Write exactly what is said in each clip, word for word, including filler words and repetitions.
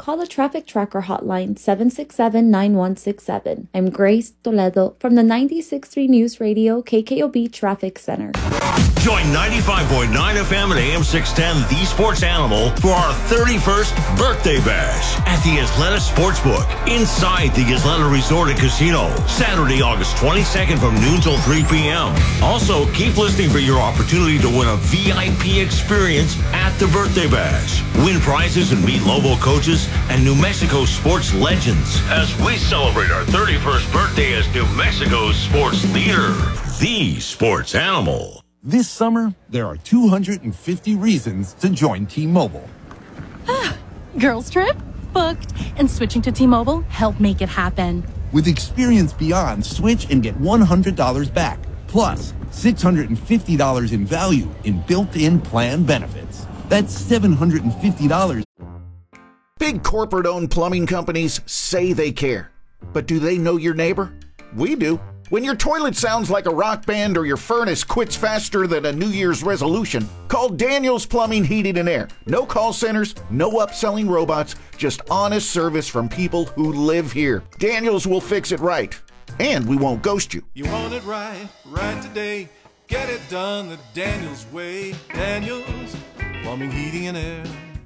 call the traffic tracker hotline seven six seven, nine one six seven. I'm Grace Toledo from the ninety-six point three News Radio K K O B Traffic Center. Join ninety-five point nine F M and A M six ten, The Sports Animal, for our thirty-first birthday bash at the Isleta Sportsbook inside the Isleta Resort and Casino, Saturday, August twenty-second from noon till three p.m. Also, keep listening for your opportunity to win a V I P experience at the birthday bash. Win prizes and meet Lobo coaches and New Mexico sports legends as we celebrate our thirty-first birthday as New Mexico's sports leader, The Sports Animal. This summer, there are two hundred fifty reasons to join T-Mobile. Girls trip? Booked. And switching to T-Mobile helped make it happen. With Experience Beyond, switch and get one hundred dollars back. Plus, six hundred fifty dollars in value in built-in plan benefits. That's seven hundred fifty dollars. Big corporate-owned plumbing companies say they care. But do they know your neighbor? We do. When your toilet sounds like a rock band or your furnace quits faster than a New Year's resolution, call Daniels Plumbing, Heating and Air. No call centers, no upselling robots, just honest service from people who live here. Daniels will fix it right, and we won't ghost you. You want it right, right today. Get it done the Daniels way. Daniels Plumbing, Heating and Air.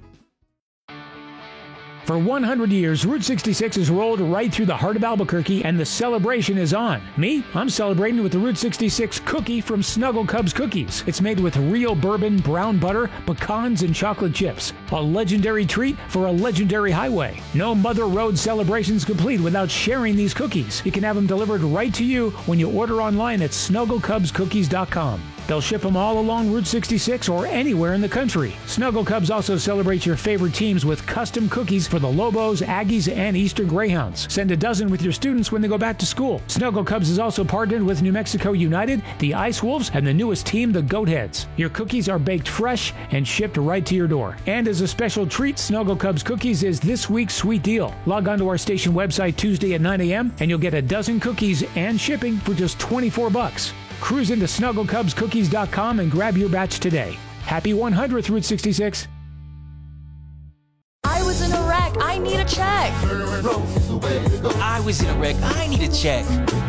For one hundred years, Route sixty-six has rolled right through the heart of Albuquerque, and the celebration is on. Me, I'm celebrating with the Route sixty-six cookie from Snuggle Cubs Cookies. It's made with real bourbon, brown butter, pecans, and chocolate chips. A legendary treat for a legendary highway. No Mother Road celebration's complete without sharing these cookies. You can have them delivered right to you when you order online at snuggle cubs cookies dot com. They'll ship them all along Route sixty-six or anywhere in the country. Snuggle Cubs also celebrates your favorite teams with custom cookies for the Lobos, Aggies, and Eastern Greyhounds. Send a dozen with your students when they go back to school. Snuggle Cubs is also partnered with New Mexico United, the Ice Wolves, and the newest team, the Goatheads. Your cookies are baked fresh and shipped right to your door. And as a special treat, Snuggle Cubs Cookies is this week's sweet deal. Log on to our station website Tuesday at nine a.m. and you'll get a dozen cookies and shipping for just twenty-four bucks. Cruise into snuggle cubs cookies dot com and grab your batch today. Happy one hundredth, Route sixty-six. I was in a wreck. I need a check. I was in a wreck. I need a check.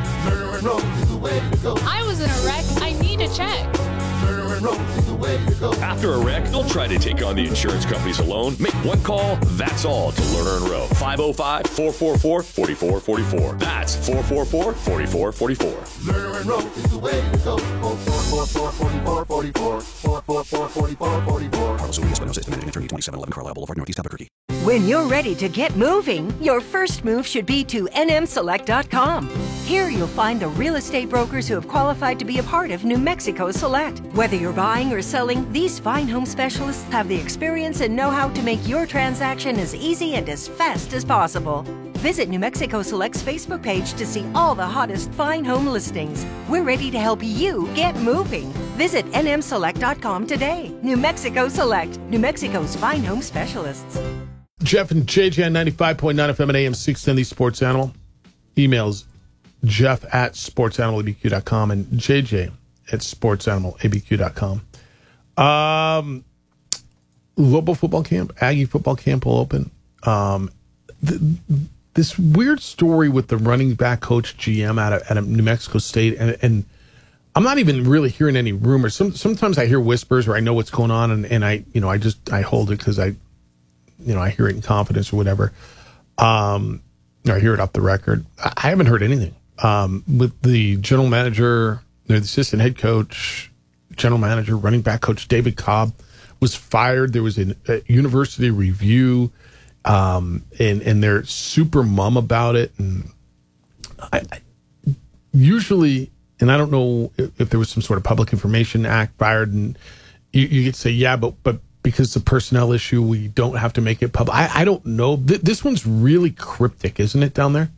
I was in a wreck. I need a check. After a wreck, don't try to take on the insurance companies alone. Make one call, that's all, to Lerner and Rowe. five oh five, four four four, four four four four. That's four four four, four four four four. Lerner and Rowe is the way to go. four four four, four four four four. four four four, four four four four. Carlos Urias, Mendoza, Managing Attorney, twenty-seven eleven Carlisle Boulevard, Northeast Albuquerque. When you're ready to get moving, your first move should be to N M select dot com. Here you'll find the real estate brokers who have qualified to be a part of New Mexico Select. Whether you're buying or selling, these fine home specialists have the experience and know-how to make your transaction as easy and as fast as possible. Visit New Mexico Select's Facebook page to see all the hottest fine home listings. We're ready to help you get moving. Visit N M select dot com today. New Mexico Select, New Mexico's fine home specialists. Jeff and J J on ninety-five point nine F M and A M six ten, the Sports Animal. Emails Jeff at sports animal a b q dot com and J J at sports animal a b q dot com. Um, Lobo football camp, Aggie football camp will open. Um, th- this weird story with the running back coach G M out of, out of New Mexico State, and, and I'm not even really hearing any rumors. Some, sometimes I hear whispers or I know what's going on, and, and I, you know, I just I hold it because I, you know, I hear it in confidence or whatever. Um, or I hear it off the record. I, I haven't heard anything. Um, with the general manager, the assistant head coach, general manager, running back coach David Cobb was fired. There was a, a university review, um, and and they're super mum about it. And I, I usually, and I don't know if, if there was some sort of Public Information Act fired, and you, you could say, yeah, but but because it's a personnel issue, we don't have to make it public. I, I don't know. Th- this one's really cryptic, isn't it, down there?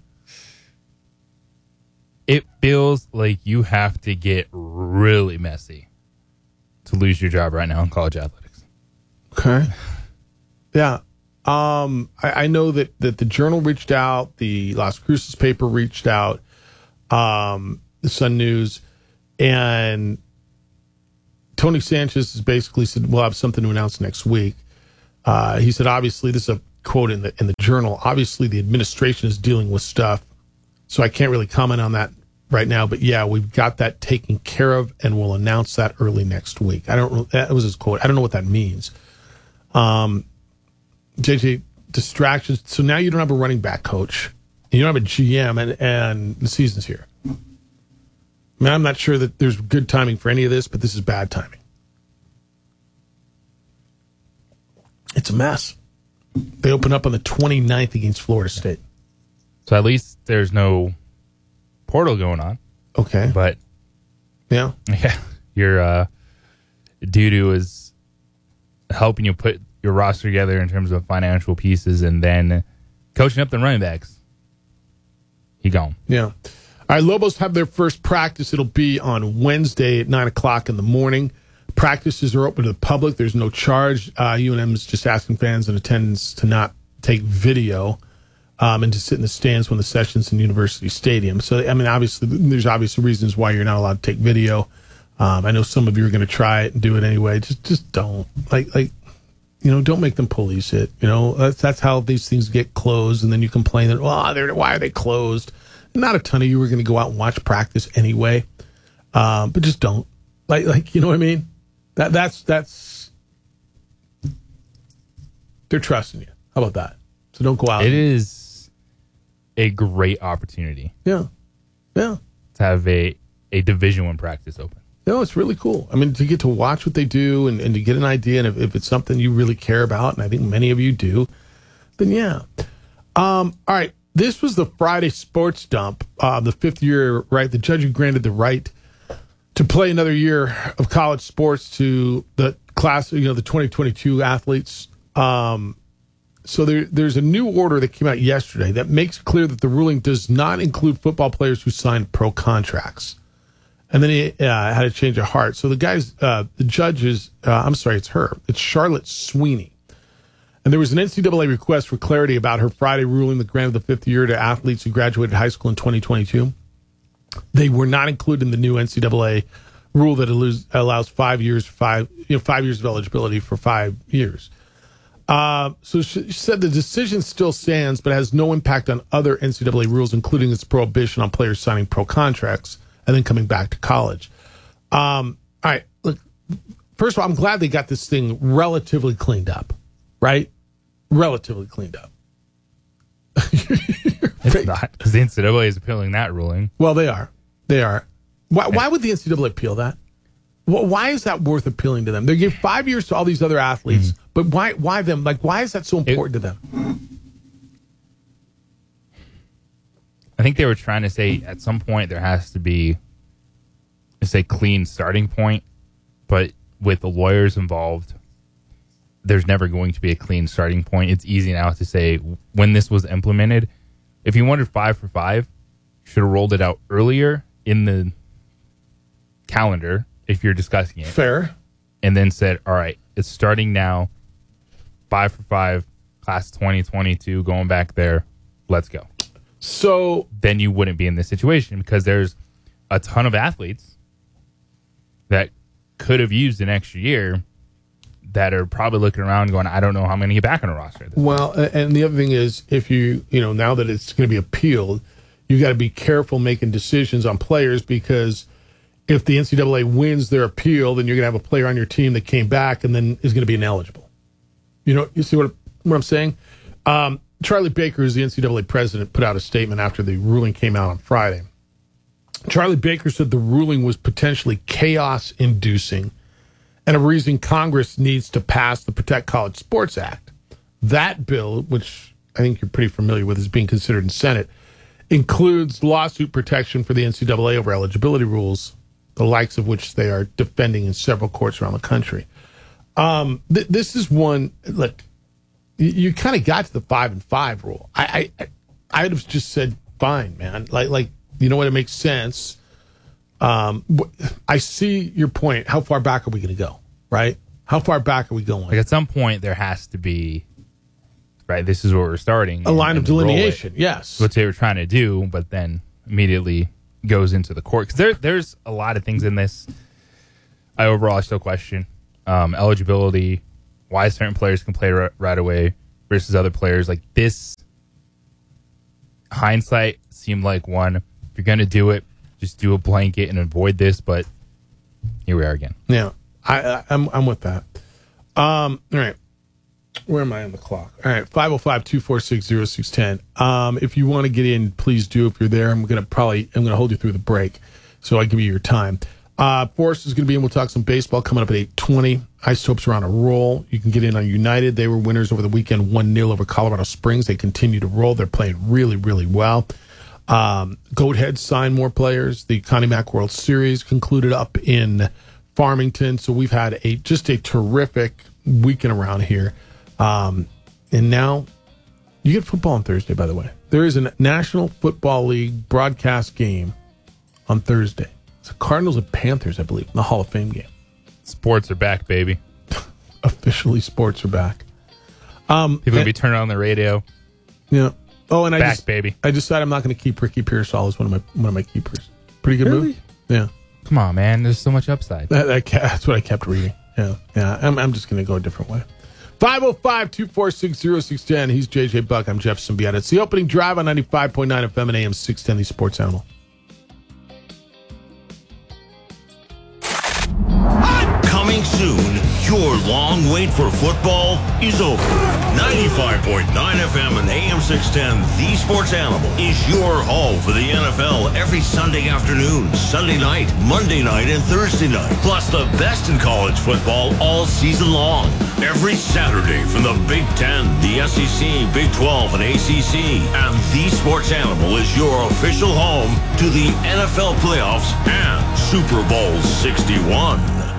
It feels like you have to get really messy to lose your job right now in college athletics. Okay. Yeah. Um, I, I know that, that the Journal reached out, the Las Cruces paper reached out, um, the Sun News, and Tony Sanchez has basically said, we'll have something to announce next week. Uh, he said, obviously, this is a quote in the in the Journal. Obviously, the administration is dealing with stuff, so I can't really comment on that right now. But yeah, we've got that taken care of, and we'll announce that early next week. I don't. That was his quote. I don't know what that means. Um, J J, distractions. So now you don't have a running back coach. You don't have a G M, and and the season's here. I mean, I'm not sure that there's good timing for any of this, but this is bad timing. It's a mess. They open up on the twenty-ninth against Florida State. So at least there's no portal going on. Okay. But yeah, yeah, your uh, doo-doo is helping you put your roster together in terms of financial pieces, and then coaching up the running backs. He gone. Yeah. All right, Lobos have their first practice. It'll be on Wednesday at nine o'clock in the morning. Practices are open to the public. There's no charge. Uh, U N M is just asking fans in attendance to not take video um, and to sit in the stands when the session's in University Stadium. So, I mean, obviously, there's obvious reasons why you're not allowed to take video. Um, I know some of you are going to try it and do it anyway. Just just don't. Like, like you know, don't make them police it. You know, that's, that's how these things get closed, and then you complain that, well, they're, why are they closed? Not a ton of you are going to go out and watch practice anyway, um, but just don't. Like, like you know what I mean? That that's that's they're trusting you. How about that? So don't go out. It is a great opportunity. Yeah, yeah. To have a a Division One practice open. No, it's really cool. I mean, to get to watch what they do and, and to get an idea, and if, if it's something you really care about, and I think many of you do, then yeah. Um, all right. This was the Friday Sports Dump, uh, the fifth year, right? The judge who granted the right to play another year of college sports to the class, you know, the twenty twenty-two athletes. Um, so there, there's a new order that came out yesterday that makes it clear that the ruling does not include football players who signed pro contracts. And then he uh, had a change of heart. So the guys, uh, the judges, uh, I'm sorry, it's her. It's Charlotte Sweeney. And there was an N C double A request for clarity about her Friday ruling that granted the fifth year to athletes who graduated high school in twenty twenty-two. They were not included in the new N C double A rule that allows five years, five you know, five years of eligibility for five years. Uh, so she said the decision still stands, but has no impact on other N C double A rules, including its prohibition on players signing pro contracts and then coming back to college. Um, all right, look. First of all, I'm glad they got this thing relatively cleaned up, right? Relatively cleaned up. It's not, because the N C double A is appealing that ruling. Well, they are. They are. Why, why would the N C double A appeal that? Why is that worth appealing to them? They gave five years to all these other athletes, mm-hmm. but why why them? Like, why is that so important it, to them? I think they were trying to say at some point there has to be, it's a clean starting point, but with the lawyers involved, there's never going to be a clean starting point. It's easy now to say when this was implemented, if you wanted five for five, you should have rolled it out earlier in the calendar if you're discussing it. Fair. And then said, all right, it's starting now, five for five, class twenty twenty-two, going back there, let's go. So then you wouldn't be in this situation because there's a ton of athletes that could have used an extra year that are probably looking around going, I don't know how I'm going to get back on a roster. Well, and the other thing is, if you, you know, now that it's going to be appealed, you got to be careful making decisions on players, because if the N C double A wins their appeal, then you're going to have a player on your team that came back and then is going to be ineligible. You know, you see what, what I'm saying? Um, Charlie Baker, who's the N C double A president, put out a statement after the ruling came out on Friday. Charlie Baker said the ruling was potentially chaos-inducing and a reason Congress needs to pass the Protect College Sports Act. That bill, which I think you're pretty familiar with, is being considered in Senate, includes lawsuit protection for the N C double A over eligibility rules, the likes of which they are defending in several courts around the country. Um, th- this is one, look, you, you kind of got to the five and five rule. I, I, I would have just said, fine, man. Like, like, you know what? It makes sense. Um, I see your point. How far back are we going to go? Right? How far back are we going? Like at some point, there has to be, right? This is where we're starting. A and, line and of delineation. Yes. What they were trying to do, but then immediately goes into the court. Because there, there's a lot of things in this. I overall still question um, eligibility, why certain players can play r- right away, versus other players. Like this, hindsight seemed like one. If you're going to do it, just do a blanket and avoid this. But here we are again. Yeah, I, I, I'm I'm with that. Um, all right. Where am I on the clock? All right, five oh five, two four six, oh six one oh. Um, if you want to get in, please do. If you're there, I'm going to probably I'm going to hold you through the break, so I give you your time. Uh, Forrest is going to be in. We'll talk some baseball coming up at eight twenty. Isotopes are on a roll. You can get in on United. They were winners over the weekend, one nil over Colorado Springs. They continue to roll. They're playing really, really well. Um, Goathead signed more players. The Connie Mack World Series concluded up in Farmington. So we've had a just a terrific weekend around here. Um, and now you get football on Thursday, by the way. There is a National Football League broadcast game on Thursday. It's the Cardinals and Panthers, I believe, in the Hall of Fame game. Sports are back, baby. Officially, sports are back. Um, People will be turning on the radio. Yeah. Oh, and I back, just, baby. I decided I'm not going to keep Ricky Pearsall as one of my one of my keepers. Pretty good Really? move. Yeah. Come on, man. There's so much upside. That, that, that's what I kept reading. Yeah. Yeah. I'm, I'm just going to go a different way. five oh five, two four six, oh six one oh. He's J J Buck. I'm Jeff Symbieta. It's the opening drive on ninety-five point nine F M and A M six ten, the Sports Animal. Coming soon, your long wait for football is over. ninety-five point nine F M and A M six ten, The Sports Animal, is your home for the N F L every Sunday afternoon, Sunday night, Monday night, and Thursday night. Plus the best in college football all season long. Every Saturday from the Big Ten, the S E C, Big twelve, and A C C. And The Sports Animal is your official home to the N F L playoffs and Super Bowl sixty-one.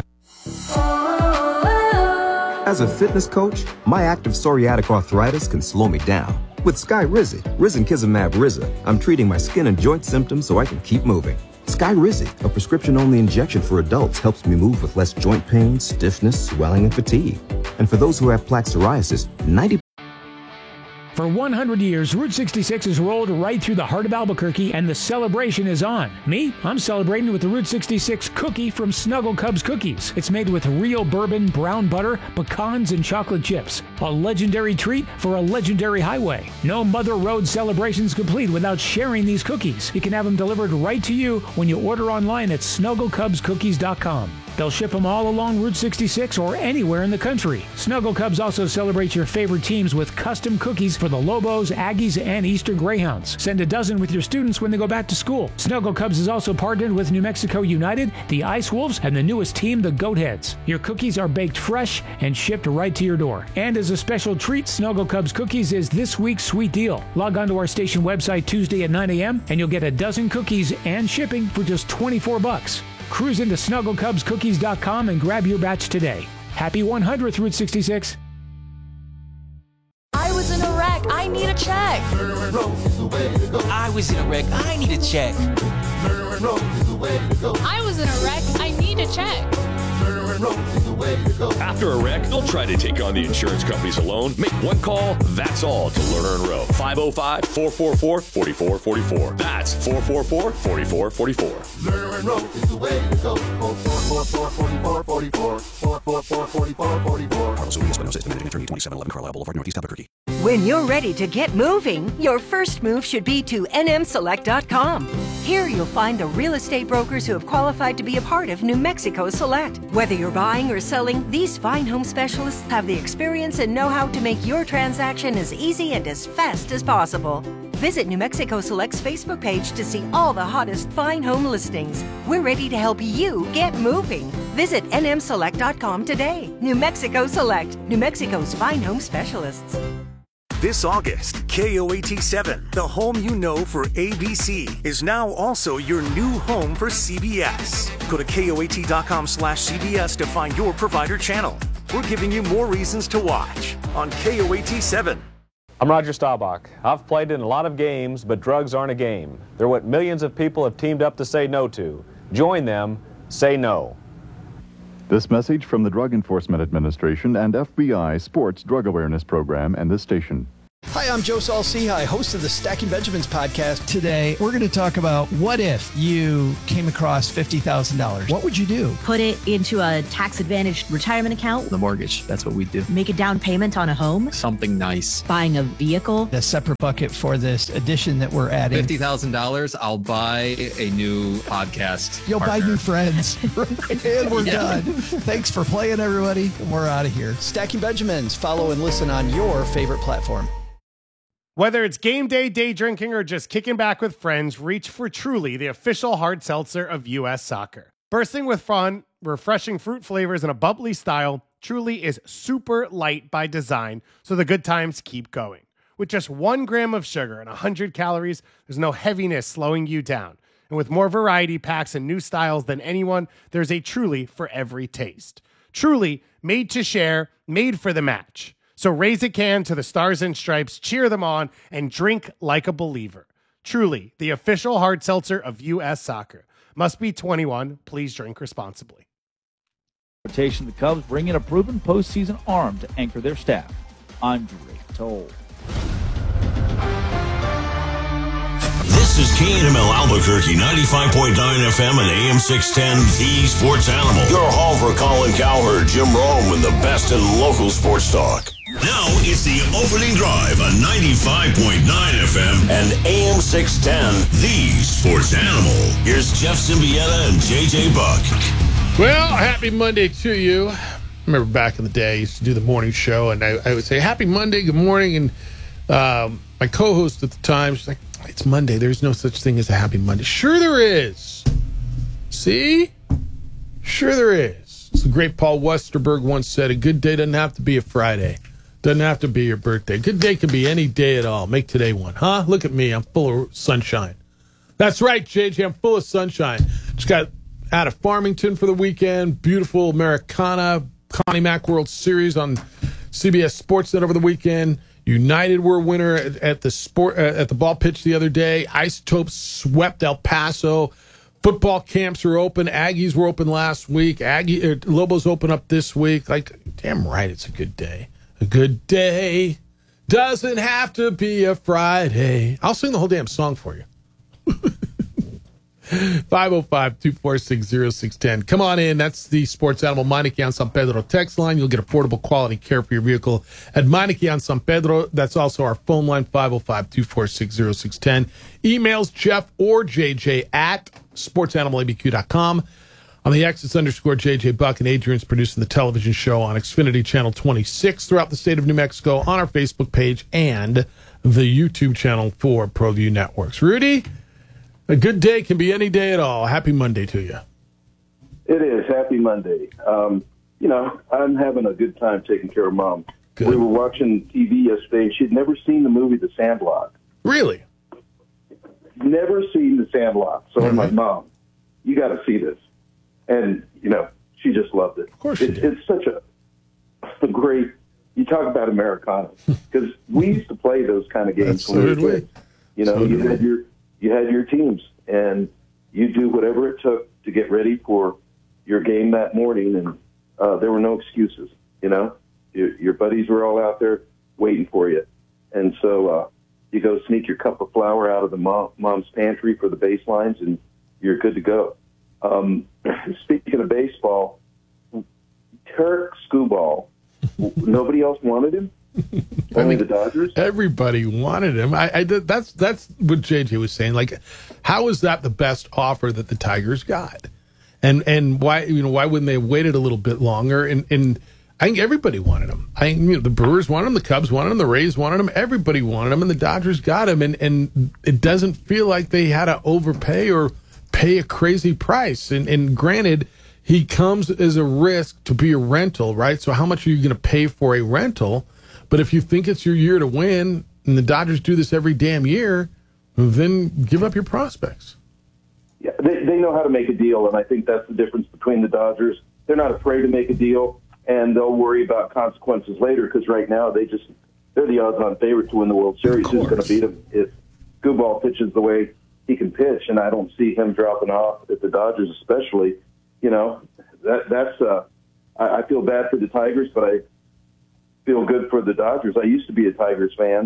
As a fitness coach, my active psoriatic arthritis can slow me down. With Skyrizi, Risankizumab Riza, I'm treating my skin and joint symptoms so I can keep moving. Skyrizi, a prescription-only injection for adults, helps me move with less joint pain, stiffness, swelling, and fatigue. And for those who have plaque psoriasis, ninety For one hundred years, Route sixty-six has rolled right through the heart of Albuquerque, and the celebration is on. Me? I'm celebrating with the Route sixty-six cookie from Snuggle Cubs Cookies. It's made with real bourbon, brown butter, pecans, and chocolate chips. A legendary treat for a legendary highway. No Mother Road celebrations complete without sharing these cookies. You can have them delivered right to you when you order online at snuggle cubs cookies dot com. They'll ship them all along Route sixty-six or anywhere in the country. Snuggle Cubs also celebrates your favorite teams with custom cookies for the Lobos, Aggies, and Eastern Greyhounds. Send a dozen with your students when they go back to school. Snuggle Cubs is also partnered with New Mexico United, the Ice Wolves, and the newest team, the Goatheads. Your cookies are baked fresh and shipped right to your door. And as a special treat, Snuggle Cubs Cookies is this week's sweet deal. Log on to our station website Tuesday at nine a.m. and you'll get a dozen cookies and shipping for just twenty-four bucks. Cruise into snuggle cubs cookies dot com and grab your batch today. Happy one hundredth Route sixty-six. I was in a wreck. I need a check. I was in a wreck. I need a check. I was in a wreck. I need a check. After a wreck, don't try to take on the insurance companies alone. Make one call, that's all, to Lerner and Rowe. five oh five, four four four, four four four four. That's four four four, four four four four. Lerner and Rowe is the way to go. four four four, four four four four. four four four, four four four four. Carlos O'Neill, Espinosa, Managing Attorney, twenty-seven eleven Carlisle Boulevard, Northeast Albuquerque. When you're ready to get moving, your first move should be to N M select dot com. Here you'll find the real estate brokers who have qualified to be a part of New Mexico Select. Whether you're buying or selling, these fine home specialists have the experience and know-how to make your transaction as easy and as fast as possible. Visit New Mexico Select's Facebook page to see all the hottest fine home listings. We're ready to help you get moving. Visit N M select dot com today. New Mexico Select, New Mexico's fine home specialists. This August, K O A T seven, the home you know for A B C, is now also your new home for C B S. Go to K O A T dot com slash C B S to find your provider channel. We're giving you more reasons to watch on K O A T seven. I'm Roger Staubach. I've played in a lot of games, but drugs aren't a game. They're what millions of people have teamed up to say no to. Join them. Say no. This message from the Drug Enforcement Administration and F B I Sports Drug Awareness Program and this station. Hi, I'm Joe Saul-Sehy, host of the Stacking Benjamins podcast. Today, we're going to talk about what if you came across fifty thousand dollars. What would you do? Put it into a tax-advantaged retirement account. The mortgage. That's what we do. Make a down payment on a home. Something nice. Buying a vehicle. A separate bucket for this addition that we're adding. fifty thousand dollars, I'll buy a new podcast. You'll partner. buy new friends. And we're yeah. done. Thanks for playing, everybody. We're out of here. Stacking Benjamins. Follow and listen on your favorite platform. Whether it's game day, day drinking, or just kicking back with friends, reach for Truly, the official hard seltzer of U S Soccer. Bursting with fun, refreshing fruit flavors, and a bubbly style, Truly is super light by design, so the good times keep going. With just one gram of sugar and one hundred calories, there's no heaviness slowing you down. And with more variety packs and new styles than anyone, there's a Truly for every taste. Truly, made to share, made for the match. So raise a can to the Stars and Stripes, cheer them on, and drink like a believer. Truly, the official hard seltzer of U S Soccer. Must be twenty-one. Please drink responsibly. Rotation, the Cubs bring in a proven postseason arm to anchor their staff. Andre Toll. This is K N M L Albuquerque, ninety-five point nine F M and A M six ten, the Sports Animal. Your home for Colin Cowherd, Jim Rome, and the best in local sports talk. Now it's the opening drive on ninety-five point nine F M and A M six ten, the Sports Animal. Here's Jeff Symbieta and J J Buck. Well, happy Monday to you. I remember back in the day, I used to do the morning show, and I, I would say, happy Monday, good morning, and um, my co-host at the time, she's like, it's Monday. There's no such thing as a happy Monday. Sure there is. See? Sure there is. As the great Paul Westerberg once said, a good day doesn't have to be a Friday. Doesn't have to be your birthday. Good day can be any day at all. Make today one, huh? Look at me. I'm full of sunshine. That's right, J J. I'm full of sunshine. Just got out of Farmington for the weekend. Beautiful Americana. Connie Mack World Series on C B S Sportsnet over the weekend. United were a winner at, at the sport uh, at the ball pitch the other day. Isotopes swept El Paso. Football camps are open. Aggies were open last week. Aggie uh, Lobos open up this week. Like, damn right, it's a good day. A good day doesn't have to be a Friday. I'll sing the whole damn song for you. five oh five, two four six, oh six one oh. Come on in. That's the Sports Animal Meineke on San Pedro text line. You'll get affordable quality care for your vehicle at Meineke on San Pedro. That's also our phone line, five oh five, two four six, oh six one oh. Emails Jeff or J J at sports animal a b q dot com. On the X, it's underscore J J Buck, and Adrian's producing the television show on Xfinity Channel twenty-six throughout the state of New Mexico, on our Facebook page, and the YouTube channel for ProView Networks. Rudy, a good day can be any day at all. Happy Monday to you. It is. Happy Monday. Um, you know, I'm having a good time taking care of Mom. Good. We were watching T V yesterday, and she'd never seen the movie The Sandlot. Really? Never seen The Sandlot. So mm-hmm. I'm like, Mom, you got to see this. And, you know, she just loved it. Of course she it, did. It's such a, a great, you talk about Americana, because we used to play those kind of games when we were kids. You know, so you had your you had your teams, and you do whatever it took to get ready for your game that morning, and uh, there were no excuses, you know. Your, your buddies were all out there waiting for you. And so uh, you go sneak your cup of flour out of the mom, mom's pantry for the baselines, and you're good to go. Um, speaking of baseball, Tarek Skubal, nobody else wanted him. I Only mean, the Dodgers. Everybody wanted him. I, I did, that's that's what J J was saying. Like, how is that the best offer that the Tigers got? And and why you know why wouldn't they have waited a little bit longer? And and I think everybody wanted him. I you know, the Brewers wanted him, the Cubs wanted him, the Rays wanted him. Everybody wanted him, and the Dodgers got him. And and it doesn't feel like they had to overpay or pay a crazy price. And, and granted, he comes as a risk to be a rental, right? So how much are you going to pay for a rental? But if you think it's your year to win, and the Dodgers do this every damn year, then give up your prospects. Yeah, they, they know how to make a deal, and I think that's the difference between the Dodgers. They're not afraid to make a deal, and they'll worry about consequences later, because right now they just they're the odds-on favorite to win the World Series. Who's going to beat them if Skubal pitches the way he can pitch, and I don't see him dropping off at the Dodgers, especially. You know, that that's. Uh, I, I feel bad for the Tigers, but I feel good for the Dodgers. I used to be a Tigers fan,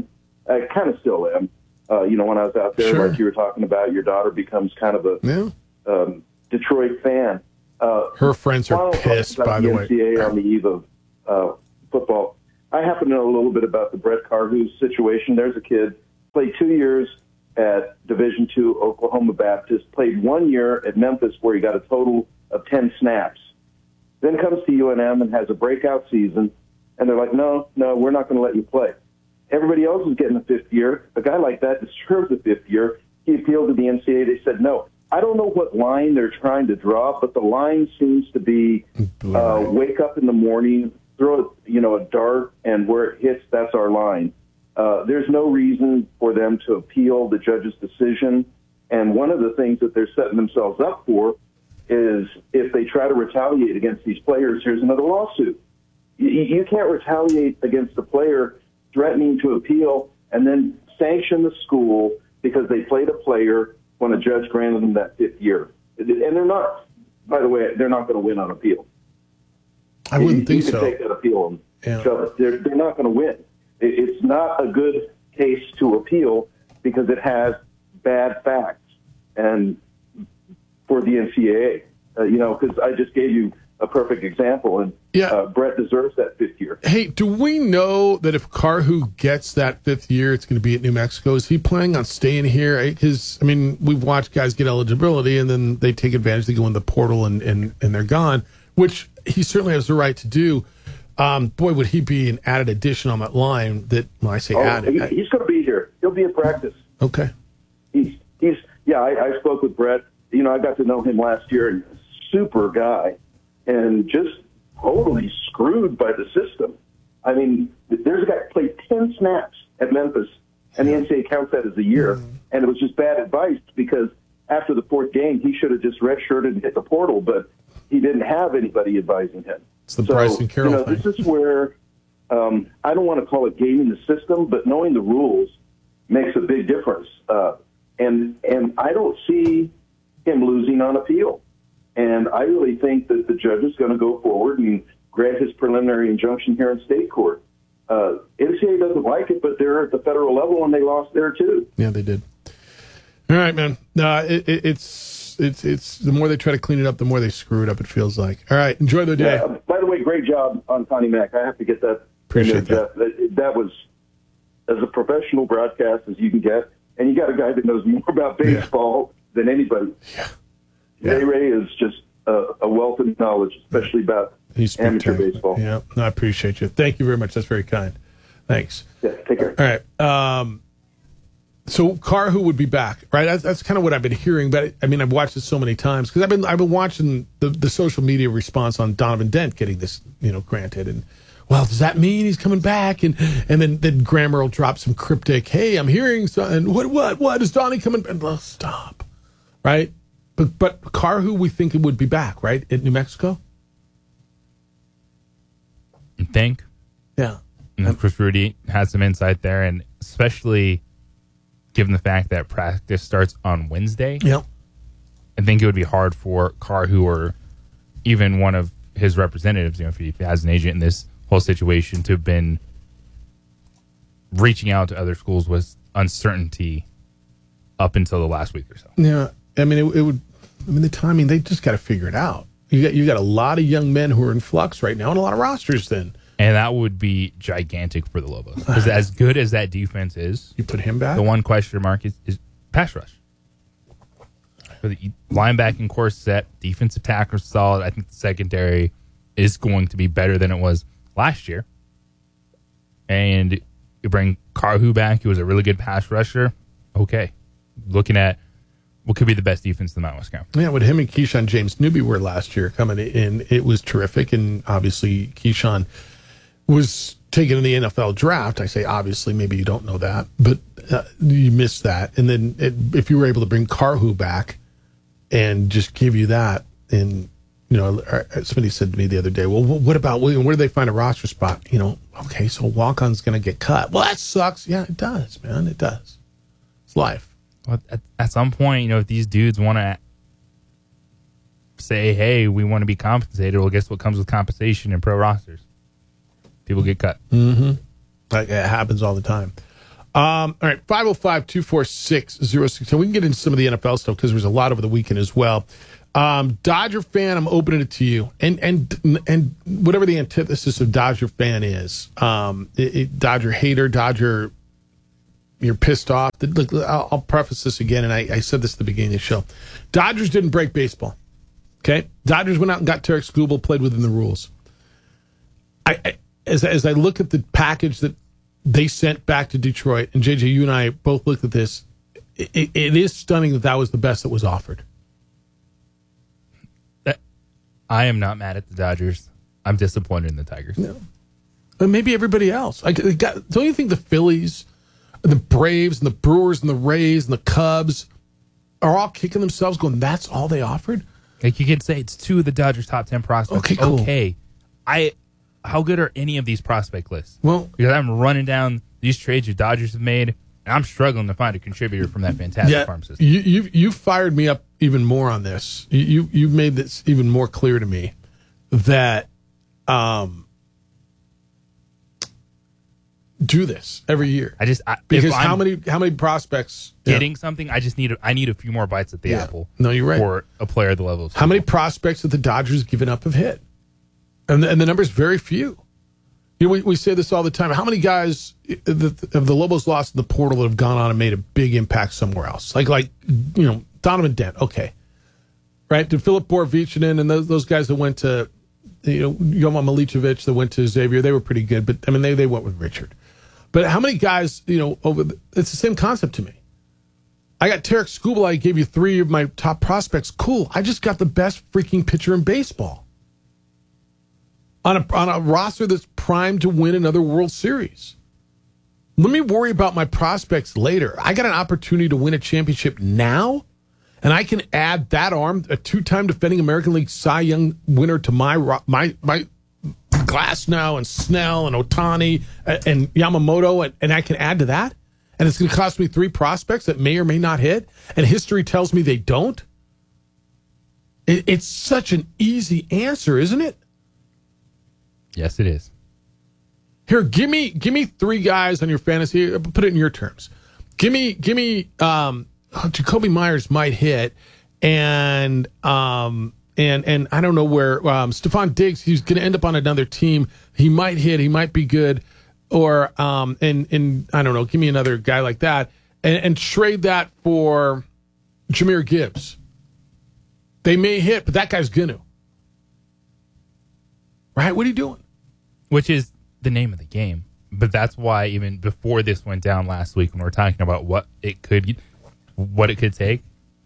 I kind of still am. Uh, you know, when I was out there, Sure. like you were talking about, your daughter becomes kind of a Yeah. um, Detroit fan. Uh, Her friends are final thoughts pissed, about by the way. N C A A on the eve of uh, football. I happen to know a little bit about the Brett Carhu situation. There's a kid, played two years at Division two Oklahoma Baptist, played one year at Memphis where he got a total of ten snaps. Then comes to U N M and has a breakout season, and they're like, no, no, we're not going to let you play. Everybody else is getting a fifth year. A guy like that deserves a fifth year. He appealed to the N C A A. They said no. I don't know what line they're trying to draw, but the line seems to be uh, wake up in the morning, throw you know a dart, and where it hits, that's our line. Uh, there's no reason for them to appeal the judge's decision. And one of the things that they're setting themselves up for is if they try to retaliate against these players, here's another lawsuit. You, you can't retaliate against a player threatening to appeal and then sanction the school because they played a player when a judge granted them that fifth year. And they're not, by the way, they're not going to win on appeal. I wouldn't you, think you so. can take that appeal and Yeah. shove it. They're, they're not going to win. It, it's not a good case to appeal because it has bad facts. And for the N C A A, uh, you know, because I just gave you a perfect example, and Yeah. uh, Brett deserves that fifth year. Hey, do we know that if Carhu gets that fifth year, it's going to be at New Mexico? Is he planning on staying here? Because, I mean, we've watched guys get eligibility, and then they take advantage. They go in the portal, and, and, and they're gone, which he certainly has the right to do. Um, boy, would he be an added addition on that line that, when I say Oh, added. he, I- he's going to be here. He'll be in practice. okay. He's, he's yeah, I, I spoke with Brett. You know, I got to know him last year, and super guy, and just totally screwed by the system. I mean, there's a guy who played ten snaps at Memphis, and the N C A A counts that as a year, mm-hmm. and it was just bad advice because after the fourth game, he should have just redshirted and hit the portal, but he didn't have anybody advising him. It's the so, Bryson Carroll you know, thing. This is where um, I don't want to call it gaming the system, but knowing the rules makes a big difference. Uh, and and I don't see him losing on appeal. And I really think that the judge is going to go forward and grant his preliminary injunction here in state court. Uh, N C A A doesn't like it, but they're at the federal level, and they lost there too. Yeah, they did. All right, man. No, it, it, it's it's it's the more they try to clean it up, the more they screw it up. It feels like. All right, enjoy their day. Yeah, by the way, great job on Connie Mack. I have to get that. Appreciate in there, Jeff. That, that was as a professional broadcast as you can get, and you got a guy that knows more about baseball yeah. than anybody. Yeah. Yeah. Ray Ray is just a, a wealth of knowledge, especially about He's amateur baseball. Yeah, no, I appreciate you. Thank you very much. That's very kind. Thanks. Yeah, take care. All right. Um, so Carhu would be back, right? That's, that's kind of what I've been hearing. But I mean, I've watched this so many times because I've been I've been watching the, the social media response on Donovan Dent getting this, you know, granted. And well, does that mean he's coming back? And and then then Grammer will drop some cryptic, "Hey, I'm hearing something. What what what is Donnie coming back?" Oh, stop, right? But but Carhu, we think it would be back, right, in New Mexico. You think? Yeah. And Chris Rudy has some insight there, and especially given the fact that practice starts on Wednesday. Yep. I think it would be hard for Carhu or even one of his representatives, you know, if he, if he has an agent in this whole situation, to have been reaching out to other schools with uncertainty up until the last week or so. Yeah. I mean, it, it would. I mean, the timing, they just got to figure it out. You got you got a lot of young men who are in flux right now, and a lot of rosters. Then, and that would be gigantic for the Lobos because as good as that defense is, you put him back. The one question mark is, is pass rush. For the linebacking core set, defensive tackles solid. I think the secondary is going to be better than it was last year. And you bring Carhu back, who was a really good pass rusher. Okay, looking at what could be the best defense in the Mountain West Conference. Yeah, what him and Keyshawn James Newby were last year coming in, it was terrific. And obviously, Keyshawn was taken in the N F L draft. I say obviously, maybe you don't know that, but uh, you missed that. And then it, if you were able to bring Carhu back and just give you that, and you know, somebody said to me the other day, well, what about William? Where do they find a roster spot? You know, okay, so Walk-On's going to get cut. Well, that sucks. Yeah, it does, man. It does. It's life. Well, at, at some point, you know, if these dudes want to say, hey, we want to be compensated, well, guess what comes with compensation in pro rosters? People get cut. Mm-hmm. Like, it happens all the time. Um, all right, five oh five, two four six, oh six ten. We can get into some of the N F L stuff because there was a lot over the weekend as well. Um, Dodger fan, I'm opening it to you. And and and whatever the antithesis of Dodger fan is, um, it, it, Dodger hater, Dodger, you're pissed off. Look, I'll, I'll preface this again, and I, I said this at the beginning of the show. Dodgers didn't break baseball. Okay? Dodgers went out and got Tarek Skubal, played within the rules. I, I as, as I look at the package that they sent back to Detroit, and J J, you and I both looked at this, it, it is stunning that that was the best that was offered. I am not mad at the Dodgers. I'm disappointed in the Tigers. No. But maybe everybody else. I, got, don't you think the Phillies, the Braves, and the Brewers, and the Rays, and the Cubs are all kicking themselves going, that's all they offered? Like you could say it's two of the Dodgers' top ten prospects. Okay, cool. Okay. I, how good are any of these prospect lists? Well, because I'm running down these trades the Dodgers have made, and I'm struggling to find a contributor from that fantastic yeah, farm system. You, you, you fired me up even more on this. You, you, you've made this even more clear to me that um, do this every year. I just I, because how many how many prospects getting yeah. something? I just need a, I need a few more bites at the yeah. apple. No, you're right. For a player at the level of how many prospects that the Dodgers have given up have hit, and the, and the number is very few. You know, we, we say this all the time. How many guys have the Lobos lost in the portal that have gone on and made a big impact somewhere else? Like, like you know, Donovan Dent. Okay. Right? Did Philip Borovichin and those, those guys that went to, you know, Jovan Milicevic that went to Xavier, they were pretty good. But, I mean, they, they went with Richard. But how many guys, you know, over the, it's the same concept to me. I got Tarek Skubal. I gave you three of my top prospects. Cool. I just got the best freaking pitcher in baseball. On a, on a roster that's primed to win another World Series. Let me worry about my prospects later. I got an opportunity to win a championship now, and I can add that arm, a two-time defending American League Cy Young winner, to my my my Glasnow and Snell and Ohtani and, and Yamamoto, and, and I can add to that. And it's going to cost me three prospects that may or may not hit, and history tells me they don't. It, it's such an easy answer, isn't it? Yes, it is. Here, give me give me three guys on your fantasy. Put it in your terms. Give me give me um, Jacoby Myers might hit, and um, and and I don't know where um, Stephon Diggs. He's going to end up on another team. He might hit. He might be good, or um, and and I don't know. Give me another guy like that, and, and trade that for Jahmyr Gibbs. They may hit, but that guy's gonna. Right? What are you doing? Which is the name of the game. But that's why even before this went down last week, when we were talking about what it could, what it could take,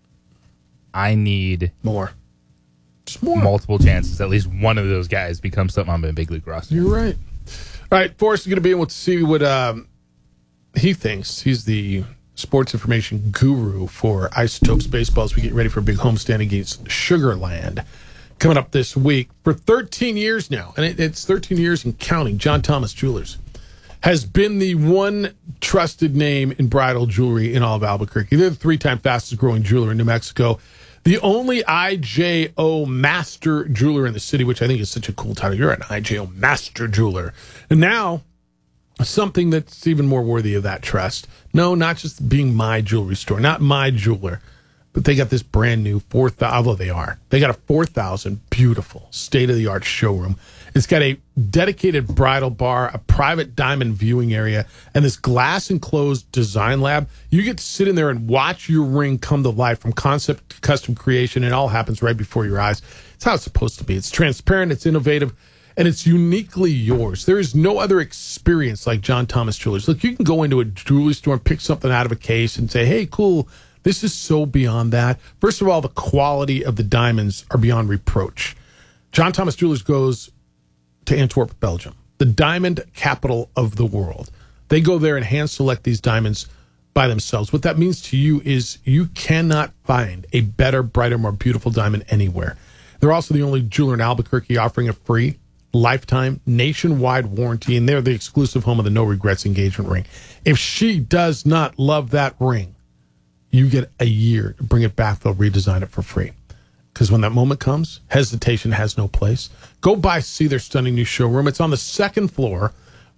I need more, just more, multiple chances. At least one of those guys becomes something on my big league roster. You're right. All right, Forrest is going to be able to see what um, he thinks. He's the sports information guru for Isotopes Baseball as we get ready for a big homestand against Sugarland. Coming up this week for thirteen years now, and it, it's thirteen years and counting. John Thomas Jewelers has been the one trusted name in bridal jewelry in all of Albuquerque. They're the three-time fastest growing jeweler in New Mexico. The only I J O master jeweler in the city, which I think is such a cool title. You're an I J O master jeweler. And now, something that's even more worthy of that trust. No, not just being my jewelry store, not my jeweler. But they got this brand new four thousand, although they are. They got a four thousand beautiful state-of-the-art showroom. It's got a dedicated bridal bar, a private diamond viewing area, and this glass-enclosed design lab. You get to sit in there and watch your ring come to life from concept to custom creation. It all happens right before your eyes. It's how it's supposed to be. It's transparent, it's innovative, and it's uniquely yours. There is no other experience like John Thomas Jewelers. Look, you can go into a jewelry store and pick something out of a case and say, hey, cool. This is so beyond that. First of all, the quality of the diamonds are beyond reproach. John Thomas Jewelers goes to Antwerp, Belgium, the diamond capital of the world. They go there and hand select these diamonds by themselves. What that means to you is you cannot find a better, brighter, more beautiful diamond anywhere. They're also the only jeweler in Albuquerque offering a free lifetime nationwide warranty, and they're the exclusive home of the No Regrets engagement ring. If she does not love that ring, you get a year to bring it back. They'll redesign it for free. Because when that moment comes, hesitation has no place. Go by, see their stunning new showroom. It's on the second floor,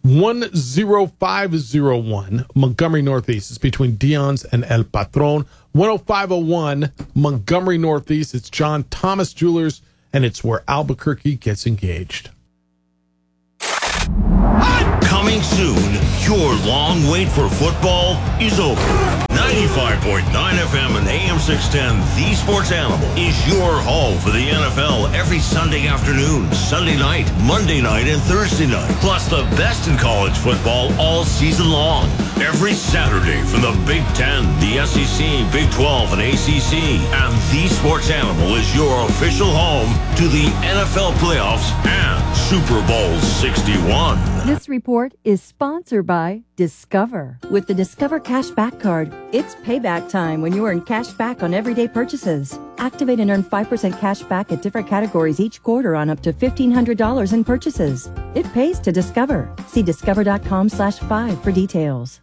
one oh five oh one Montgomery Northeast. It's between Dion's and El Patron. one oh five oh one Montgomery Northeast. It's John Thomas Jewelers, and it's where Albuquerque gets engaged. Coming soon, your long wait for football is over. ninety-five point nine F M and A M six ten, The Sports Animal, is your home for the N F L every Sunday afternoon, Sunday night, Monday night, and Thursday night. Plus the best in college football all season long. Every Saturday from the Big Ten, the S E C, Big twelve, and A C C. And The Sports Animal is your official home to the N F L playoffs and Super Bowl sixty-one. This report is sponsored by Discover. With the Discover Cashback Card, it's payback time when you earn cash back on everyday purchases. Activate and earn five percent cash back at different categories each quarter on up to fifteen hundred dollars in purchases. It pays to Discover. See discover.com slash five for details.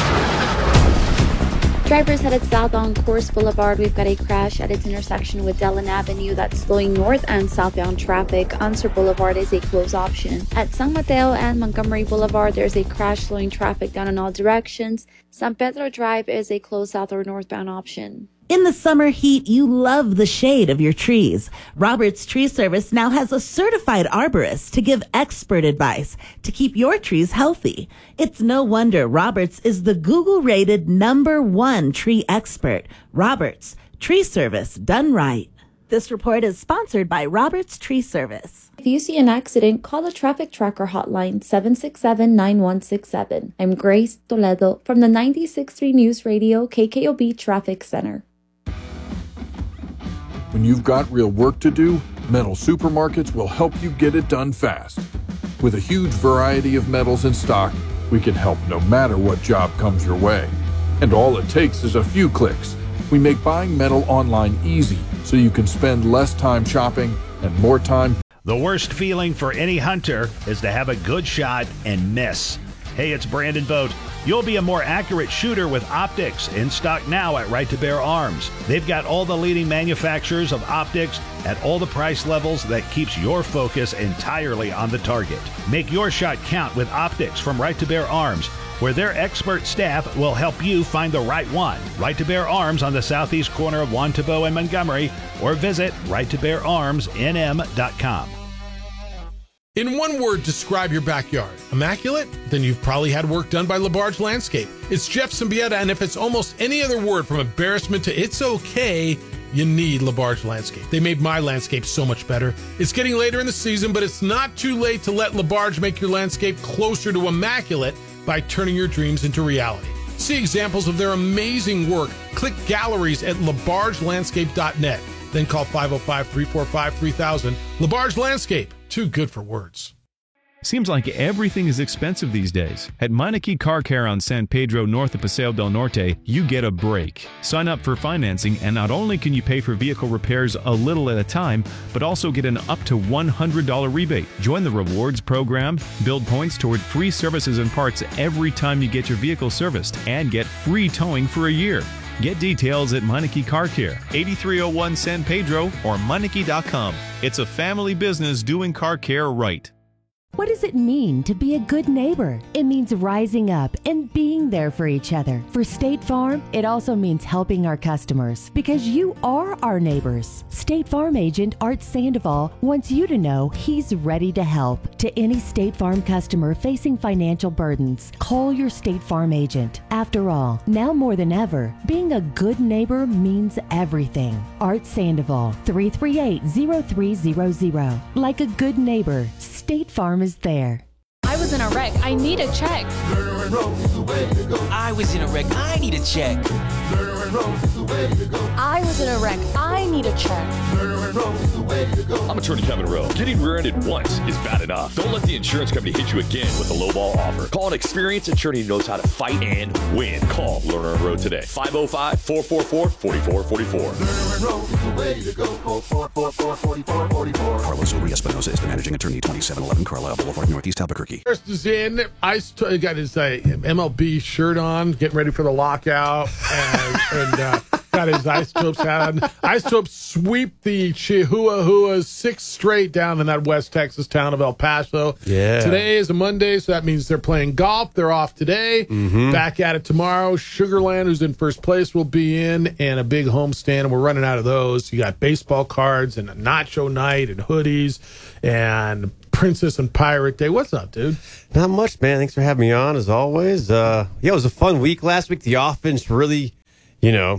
Drivers headed south on Coors Boulevard. We've got a crash at its intersection with Dillon Avenue that's slowing north and southbound traffic. Unser Boulevard is a closed option. At San Mateo and Montgomery Boulevard, there's a crash slowing traffic down in all directions. San Pedro Drive is a closed south or northbound option. In the summer heat, you love the shade of your trees. Roberts Tree Service now has a certified arborist to give expert advice to keep your trees healthy. It's no wonder Roberts is the Google-rated number one tree expert. Roberts Tree Service, done right. This report is sponsored by Roberts Tree Service. If you see an accident, call the Traffic Tracker hotline seven six seven, nine one six seven. I'm Grace Toledo from the ninety-six point three News Radio K K O B Traffic Center. When you've got real work to do, Metal Supermarkets will help you get it done fast. With a huge variety of metals in stock, we can help no matter what job comes your way. And all it takes is a few clicks. We make buying metal online easy so you can spend less time shopping and more time. The worst feeling for any hunter is to have a good shot and miss. Hey, it's Brandon Vogt. You'll be a more accurate shooter with optics, in stock now at Right to Bear Arms. They've got all the leading manufacturers of optics at all the price levels that keeps your focus entirely on the target. Make your shot count with optics from Right to Bear Arms, where their expert staff will help you find the right one. Right to Bear Arms on the southeast corner of Juan Tabo and Montgomery, or visit right to bear arms n m dot com. In one word, describe your backyard. Immaculate? Then you've probably had work done by LaBarge Landscape. It's Jeff Symbieta, and if it's almost any other word from embarrassment to it's okay, you need LaBarge Landscape. They made my landscape so much better. It's getting later in the season, but it's not too late to let LaBarge make your landscape closer to immaculate by turning your dreams into reality. See examples of their amazing work. Click galleries at labarge landscape dot net. Then call five oh five, three four five, three thousand. LaBarge Landscape. Too good for words. Seems like everything is expensive these days. At Meineke Car Care on San Pedro north of Paseo del Norte, you get a break. Sign up for financing, and not only can you pay for vehicle repairs a little at a time, but also get an up to one hundred dollars rebate. Join the rewards program, build points toward free services and parts every time you get your vehicle serviced, and get free towing for a year. Get details at Meineke Car Care, eighty-three oh one San Pedro, or Meineke dot com. It's a family business doing car care right. What does it mean to be a good neighbor? It means rising up and being there for each other. For State Farm, it also means helping our customers, because you are our neighbors. State Farm agent Art Sandoval wants you to know he's ready to help. To any State Farm customer facing financial burdens, call your State Farm agent. After all, now more than ever, being a good neighbor means everything. Art Sandoval, three three eight, oh three hundred. Like a good neighbor, State Farm is there. I was in a wreck. I need a check. I was in a wreck. I need a check. I was in a wreck. I need a check. I'm attorney Kevin Rowe. Getting rear-ended once is bad enough. Don't let the insurance company hit you again with a lowball offer. Call an experienced attorney who knows how to fight and win. Call Lerner and Rowe today. five oh five, four four four, four four four four. Carlos Uri Espinosa is the managing attorney, twenty-seven eleven Carlisle Boulevard, Northeast Albuquerque. First is in. I got his uh, M L B shirt on, getting ready for the lockout, and, and uh, got his Isotopes hat on. Isotopes sweep the Chihuahuas six straight down in that West Texas town of El Paso. Yeah. Today is a Monday, so that means they're playing golf. They're off today. Mm-hmm. Back at it tomorrow. Sugarland, who's in first place, will be in, and a big homestand. And we're running out of those. You got baseball cards and a nacho night and hoodies and Princess and Pirate Day. What's up, dude? Not much, man. Thanks for having me on, as always. Uh, yeah, it was a fun week last week. The offense really, you know,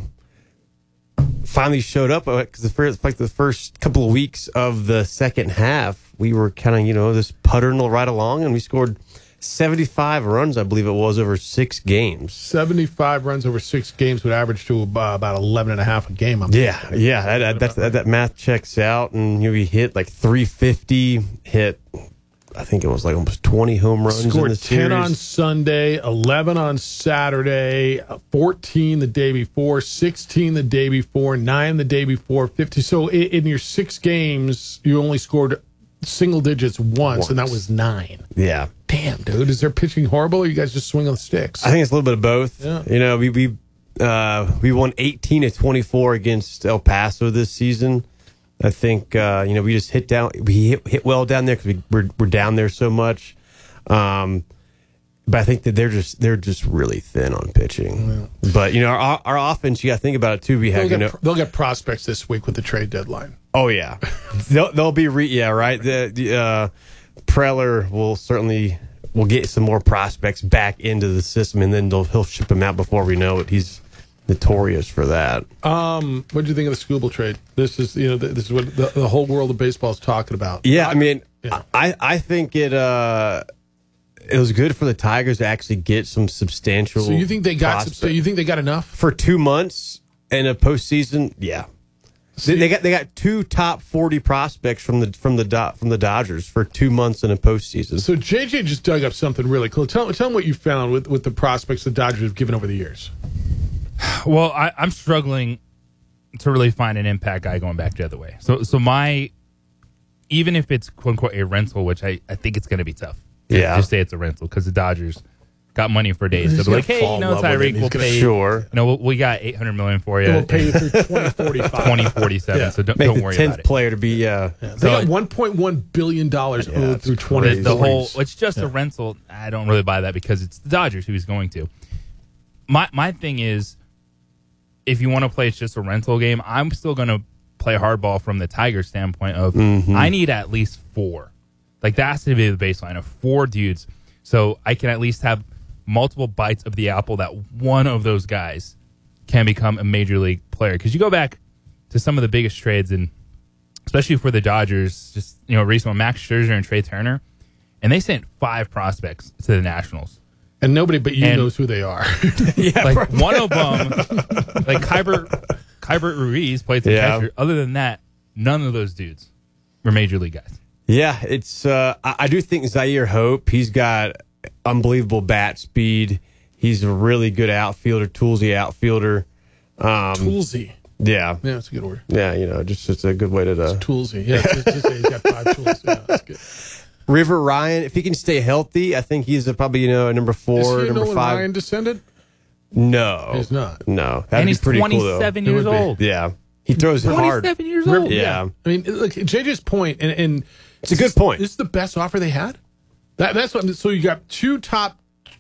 finally showed up because the first, like the first couple of weeks of the second half, we were kind of, you know, just puttering right along, and we scored seventy-five runs, I believe it was, over six games. seventy-five runs over six games would average to uh, about eleven and a half a game. I'm yeah, yeah, that, that, that, that math checks out. And you know, we hit like three fifty, hit, I think it was like almost twenty home runs. Scored in the series. ten on Sunday, eleven on Saturday, fourteen the day before, sixteen the day before, nine the day before, fifty. So in, in your six games, you only scored single digits once, once, and that was nine. Yeah. Damn, dude. Is their pitching horrible, or you guys just swing on the sticks? I think it's a little bit of both. Yeah. You know, we we uh, we won eighteen to twenty-four against El Paso this season. I think uh, you know we just hit down, we hit, hit well down there because we, we're we're down there so much. Um, but I think that they're just they're just really thin on pitching. Yeah. But you know, our our offense, you got to think about it too. We have they'll you get, know they'll get prospects this week with the trade deadline. Oh yeah, they'll they'll be re, yeah right. The, the uh, Preller will certainly will get some more prospects back into the system, and then they'll, he'll ship them out before we know it. He's notorious for that. Um, what do you think of the Skubal trade? This is you know this is what the, the whole world of baseball is talking about. Yeah, I mean, yeah. I I think it uh it was good for the Tigers to actually get some substantial. So you think they got prospects. so you think they got enough for two months in a postseason? Yeah. They, they got they got two top forty prospects from the from the Do, from the Dodgers for two months in a postseason. So J J just dug up something really cool. Tell tell them what you found with, with the prospects the Dodgers have given over the years. Well, I, I'm struggling to really find an impact guy going back the other way. So so my even if it's quote unquote a rental, which I, I think it's going to be tough. Yeah, just say it's a rental because the Dodgers got money for days. So they're like, hey, you know, Tyreek, we'll pay. Sure. You know, we got eight hundred million dollars for you. We'll pay you through twenty forty-five. twenty forty-seven. Yeah. So don't, Make don't the worry tenth about it. player to be. Uh, yeah. They so got one point one billion dollars yeah, owed through twenty. The whole, it's just yeah. a rental. I don't really buy that because it's the Dodgers who he's going to. My my thing is, if you want to play it's just a rental game, I'm still going to play hardball from the Tigers standpoint of mm-hmm. I need at least four. Like that has to be the baseline of four dudes. So I can at least have multiple bites of the apple that one of those guys can become a major league player. Because you go back to some of the biggest trades, and especially for the Dodgers, just you know, recently Max Scherzer and Trey Turner, and they sent five prospects to the Nationals. And nobody but you and, knows who they are. yeah, like right. One of them, like Kybert, Kybert Ruiz played some yeah. catcher. Other than that, none of those dudes were major league guys. Yeah, it's. Uh, I, I do think Zaire Hope. He's got unbelievable bat speed. He's a really good outfielder, toolsy outfielder. Um, toolsy. Yeah, yeah, that's a good word. Yeah, you know, just it's a good way to. Uh, it's toolsy. Yeah, it's just, he's got five tools. Yeah, that's good. River Ryan, if he can stay healthy, I think he's a, probably you know a number four, Is he a number Nolan five. Ryan descendant? No, he's not. No, that'd and be he's pretty twenty-seven cool, years old. Yeah, he throws it hard. twenty-seven years old. Yeah. yeah, I mean, look, J J's point, and, and it's a good point. This is the best offer they had. That, that's what. So you got two top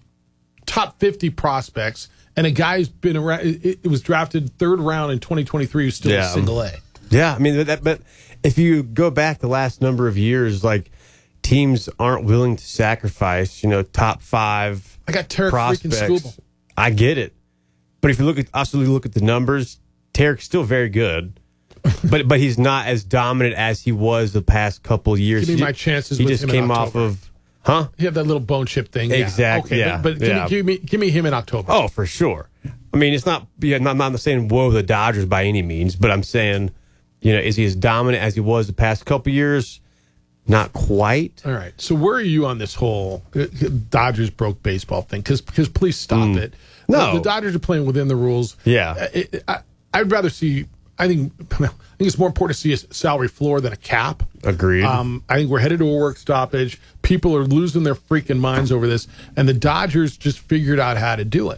top fifty prospects, and a guy who's been around. It, it was drafted third round in twenty twenty-three, who's still yeah. a single A. Yeah, I mean, that, but if you go back the last number of years, like teams aren't willing to sacrifice, you know, top five. I got Tarek prospects. freaking Skubal. I get it, but if you look at also look at the numbers, Tarek's still very good. but but he's not as dominant as he was the past couple years. Give me my chances. He with just him came in off of, huh? He had that little bone chip thing. Exactly. Yeah. Yeah. Okay, but, but yeah. Give, me, give me give me him in October. Oh, for sure. I mean, it's not. Yeah, not not saying whoa the Dodgers by any means, but I'm saying, you know, is he as dominant as he was the past couple years? Not quite. All right. So where are you on this whole Dodgers broke baseball thing? Because because please stop mm. it. No, the, the Dodgers are playing within the rules. Yeah. It, it, I, I'd rather see. I think I think it's more important to see a salary floor than a cap. Agreed. Um, I think we're headed to a work stoppage. People are losing their freaking minds over this, and the Dodgers just figured out how to do it.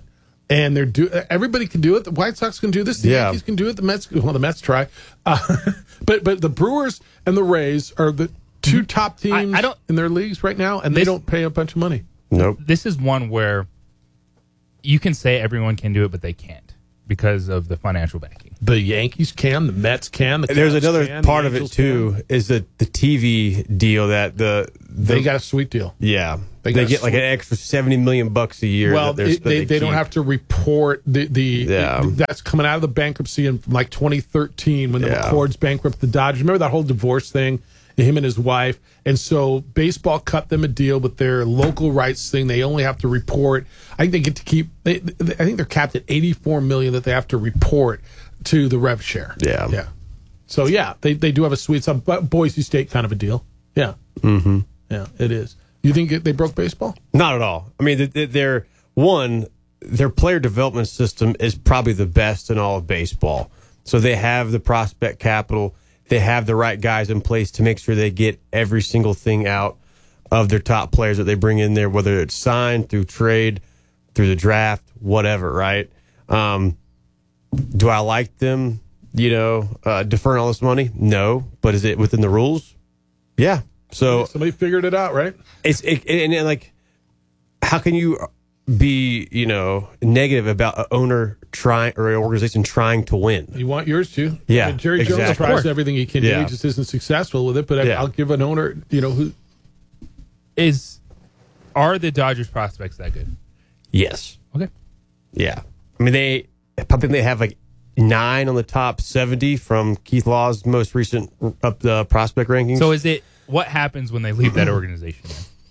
And they're do everybody can do it. The White Sox can do this. The Yeah. Yankees can do it. The Mets, well, the Mets try. Uh, but but the Brewers and the Rays are the two top teams I, I don't, in their leagues right now, and this, they don't pay a bunch of money. Nope. This is one where you can say everyone can do it, but they can't because of the financial backing. The Yankees can, the Mets can. The There's Cubs another can, part the of it Angels too can. is that the T V deal that the, the They got a sweet deal. yeah They they, got get like sweet- an extra seventy million bucks a year. Well, that they're- it, that they, they, they don't keep. have to report the the Yeah. that's coming out of the bankruptcy in like twenty thirteen when the Yeah. McCords bankrupt the Dodgers. Remember that whole divorce thing, him and his wife, and so baseball cut them a deal with their local rights thing. They only have to report. I think they get to keep. They, they, I think they're capped at eighty-four million that they have to report to the rev share. Yeah, yeah. So yeah, they they do have a sweet some Boise State kind of a deal. Yeah, Mm-hmm. yeah, it is. You think it, they broke baseball? Not at all. I mean, they- they're one. Their player development system is probably the best in all of baseball. So they have the prospect capital. They have the right guys in place to make sure they get every single thing out of their top players that they bring in there, whether it's signed through trade, through the draft, whatever. Right? Um, do I like them? You know, uh, deferring all this money? No, but is it within the rules? Yeah. So somebody figured it out, right? It's it, and, and like, how can you be, you know, negative about an owner trying or an organization trying to win? You want yours to. Yeah, I mean, Jerry exactly. Jones tries everything he can do. Yeah. He just isn't successful with it. But I, Yeah. I'll give an owner, you know, who Is are the Dodgers prospects that good? Yes. Okay. Yeah. I mean, they I think they have like nine on the top seventy from Keith Law's most recent up the prospect rankings. So is it what happens when they leave that organization?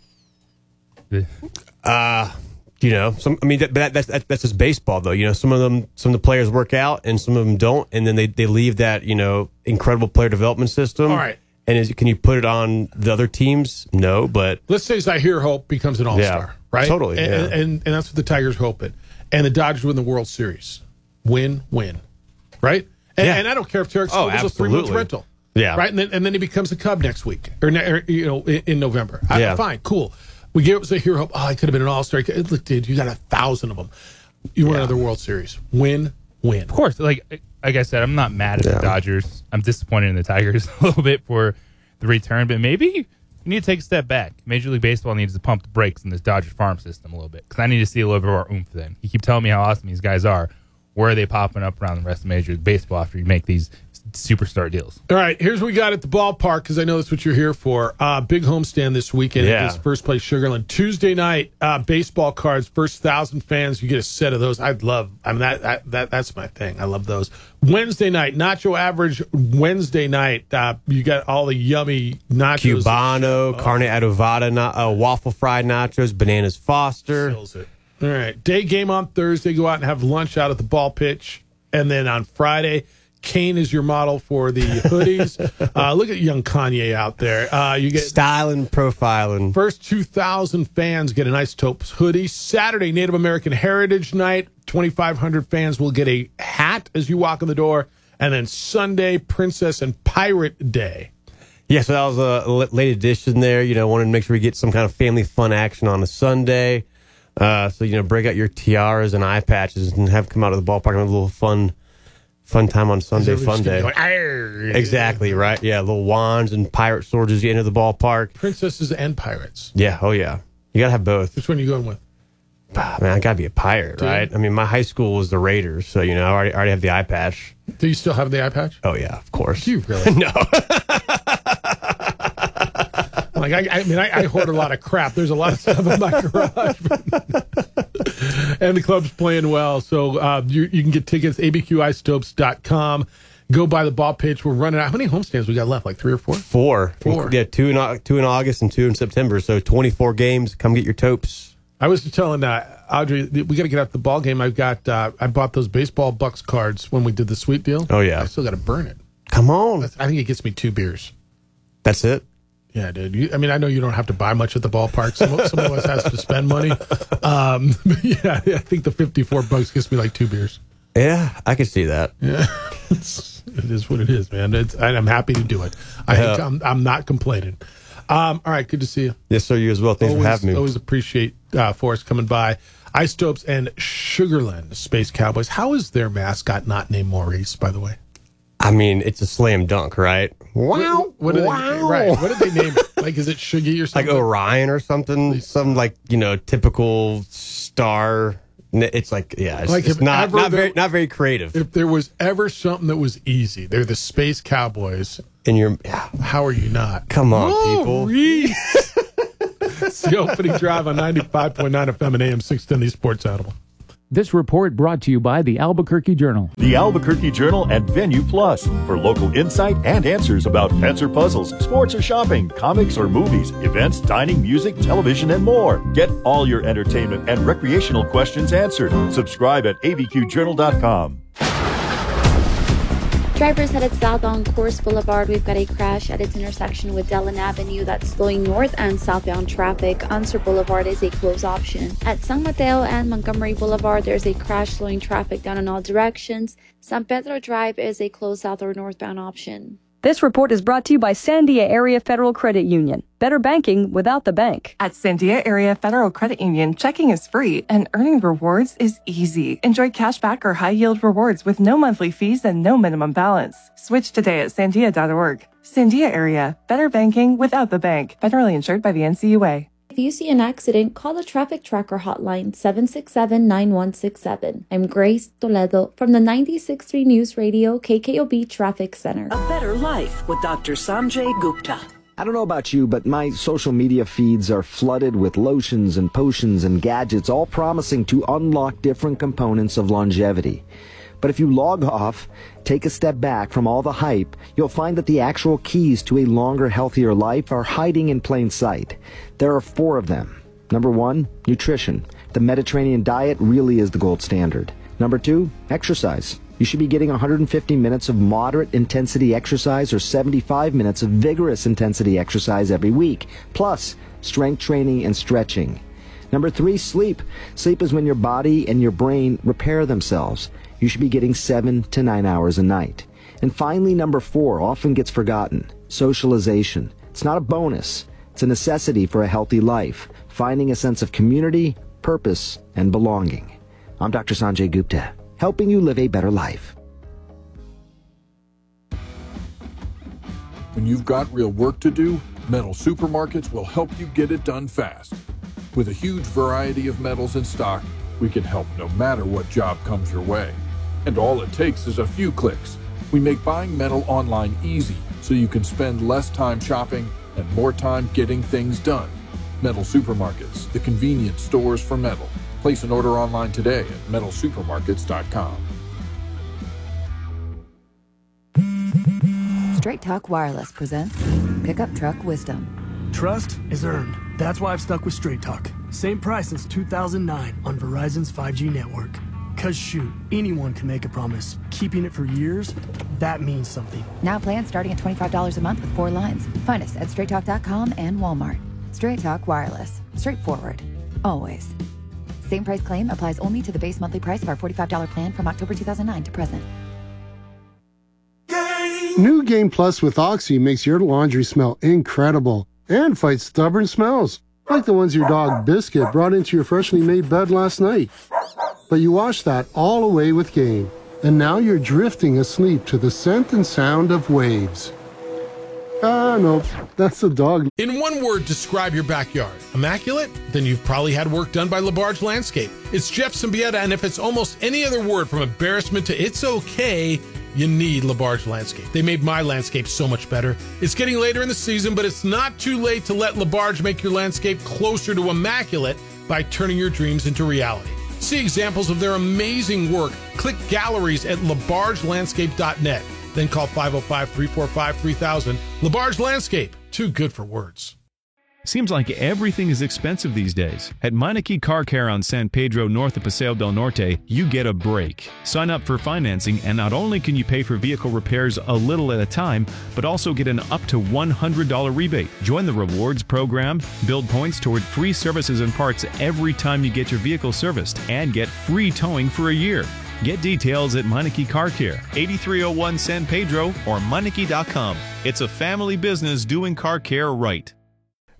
Then? Uh, you know, some. I mean, that, that, that's that, that's just baseball, though. You know, some of them, some of the players work out, and some of them don't, and then they, they leave that you know incredible player development system. All right. And is, can you put it on the other teams? No, but let's say Zahir Hope becomes an all star, Yeah, right? totally, And, yeah. and, and and that's what the Tigers hoping. And the Dodgers win the World Series. Win, win. Right? And, Yeah. and I don't care if Tarek Oh, Skubal's a three month absolutely. rental. Yeah. Right? And then and then he becomes a Cub next week. Or, ne- or you know, in, in November. I- Yeah. fine, cool. We give up Zahir Hope. Oh, I could have been an all star. Look, dude, you got a thousand of them. You win another World Series. Win, win. Of course, like like I said, I'm not mad at Yeah. the Dodgers. I'm disappointed in the Tigers a little bit for the return, but maybe you need to take a step back. Major League Baseball needs to pump the brakes in this Dodgers farm system a little bit because I need to see a little bit more oomph. Then you keep telling me how awesome these guys are. Where are they popping up around the rest of Major League Baseball after you make these superstar deals? All right, here's what we got at the ballpark because I know that's what you're here for. Uh, big homestand this weekend Yeah. at this First Place Sugarland. Tuesday night, uh, baseball cards, first thousand fans. You get a set of those. I'd love. I mean, that, that that that's my thing. I love those. Wednesday night, Nacho Average. Wednesday night, uh, you got all the yummy nachos. Cubano, carne adobada, na- uh, waffle fried nachos, bananas Foster. Kills it. All right, day game on Thursday. Go out and have lunch out at the ball pitch, and then on Friday. Kane is your model for the hoodies. uh, look at young Kanye out there. Uh, you get styling, profiling. First two thousand fans get an Isotopes hoodie. Saturday, Native American Heritage Night. twenty-five hundred fans will get a hat as you walk in the door. And then Sunday, Princess and Pirate Day. Yeah, so that was a l- late edition there. You know, wanted to make sure we get some kind of family fun action on a Sunday. Uh, so, you know, break out your tiaras and eye patches and have come out of the ballpark and have a little fun fun time on Sunday, fun day. Going, "Arr!" Exactly, right? Yeah, little wands and pirate swords as you enter the ballpark. Princesses and pirates. Yeah, oh yeah. You got to have both. Which one are you going with? Ah, man, I got to be a pirate, Dude. right? I mean, my high school was the Raiders, so, you know, I already, I already have the eye patch. Do you still have the eye patch? Oh, yeah, of course. Do you really? No. Like I, I mean, I, I hoard a lot of crap. There's a lot of stuff in my garage, and the club's playing well. So uh, you you can get tickets a b q isotopes dot com. Go by the ball pitch. We're running out. How many homestands we got left? Like three or four? Four. Four. Yeah, two in, Au- two in August and two in September. So twenty-four games. Come get your topes. I was telling uh, Audrey, we got to get out the ball game. I've got. Uh, I bought those baseball Bucks cards when we did the sweet deal. Oh, yeah. I still got to burn it. Come on. That's, I think it gets me two beers. That's it? Yeah, dude. You, I mean, I know you don't have to buy much at the ballpark. Some, some of us has to spend money. Um, but yeah, I think the fifty-four bucks gets me like two beers. Yeah, I can see that. Yeah, it's, it is what it is, man. It's, and I'm happy to do it. I Yeah. think I'm, I'm not complaining. Um, all right, good to see you. Yes, sir. You as well. Thanks always, for having me. Always appreciate uh, Forrest coming by. Isotopes and Sugarland Space Cowboys. How is their mascot not named Maurice, by the way? I mean, it's a slam dunk, right? Wow. What, what did wow. They, right. What did they name it? Like, is it Shuggy or something? Like Orion or something? Some, like, you know, typical star. It's like, yeah, it's, like it's not, not, there, very, not very creative. If there was ever something that was easy, they're the Space Cowboys. And you're, yeah. How are you not? Come on, Maurice. People. It's the opening drive on ninety-five point nine F M and A M six ten, the Sports Animal. This report brought to you by the Albuquerque Journal. The Albuquerque Journal and Venue Plus for local insight and answers about pets or puzzles, sports or shopping, comics or movies, events, dining, music, television, and more. Get all your entertainment and recreational questions answered. Subscribe at A B Q journal dot com. Drivers headed south on Course Boulevard. We've got a crash at its intersection with Dellen Avenue that's slowing north and southbound traffic. On Sur Boulevard is a closed option. At San Mateo and Montgomery Boulevard, there's a crash slowing traffic down in all directions. San Pedro Drive is a closed south or northbound option. This report is brought to you by Sandia Area Federal Credit Union. Better banking without the bank. At Sandia Area Federal Credit Union, checking is free and earning rewards is easy. Enjoy cash back or high-yield rewards with no monthly fees and no minimum balance. Switch today at sandia dot org. Sandia Area, better banking without the bank. Federally insured by the N C U A. If you see an accident, call the Traffic Tracker hotline seven six seven, nine one six seven. I'm Grace Toledo from the ninety-six point three News Radio K K O B Traffic Center. A better life with Doctor Sanjay Gupta. I don't know about you, but my social media feeds are flooded with lotions and potions and gadgets, all promising to unlock different components of longevity. But if you log off, take a step back from all the hype, you'll find that the actual keys to a longer, healthier life are hiding in plain sight. There are four of them. Number one, nutrition. The Mediterranean diet really is the gold standard. Number two, exercise. You should be getting one hundred fifty minutes of moderate intensity exercise or seventy-five minutes of vigorous intensity exercise every week, plus strength training and stretching. Number three, sleep. Sleep is when your body and your brain repair themselves. You should be getting seven to nine hours a night. And finally, number four often gets forgotten, socialization. It's not a bonus. It's a necessity for a healthy life, finding a sense of community, purpose, and belonging. I'm Doctor Sanjay Gupta, helping you live a better life. When you've got real work to do, Metal Supermarkets will help you get it done fast. With a huge variety of metals in stock, we can help no matter what job comes your way. And all it takes is a few clicks. We make buying metal online easy so you can spend less time shopping and more time getting things done. Metal Supermarkets, the convenience stores for metal. Place an order online today at metal supermarkets dot com. Straight Talk Wireless presents Pickup Truck Wisdom. Trust is earned. That's why I've stuck with Straight Talk. Same price since two thousand nine on Verizon's five G network. Cause shoot, anyone can make a promise. Keeping it for years, that means something. Now plans starting at twenty-five dollars a month with four lines. Find us at straight talk dot com and Walmart. Straight Talk Wireless. Straightforward. Always. Same price claim applies only to the base monthly price of our forty-five dollars plan from October two thousand nine to present. New Game Plus with Oxy makes your laundry smell incredible and fights stubborn smells, like the ones your dog Biscuit brought into your freshly made bed last night. But you washed that all away with Game, and now you're drifting asleep to the scent and sound of waves. Ah, no, that's the dog. In one word, describe your backyard. Immaculate? Then you've probably had work done by LaBarge Landscape. It's Jeff Symbieta, and if it's almost any other word from embarrassment to it's okay, you need LaBarge Landscape. They made my landscape so much better. It's getting later in the season, but it's not too late to let LaBarge make your landscape closer to immaculate by turning your dreams into reality. See examples of their amazing work. Click galleries at labarge landscape dot net. Then call five oh five, three four five, three thousand. LaBarge Landscape, too good for words. Seems like everything is expensive these days. At Meineke Car Care on San Pedro north of Paseo del Norte, you get a break. Sign up for financing, and not only can you pay for vehicle repairs a little at a time, but also get an up to one hundred dollars rebate. Join the rewards program, build points toward free services and parts every time you get your vehicle serviced, and get free towing for a year. Get details at Meineke Car Care, eighty-three oh one San Pedro or Meineke dot com. It's a family business doing car care right.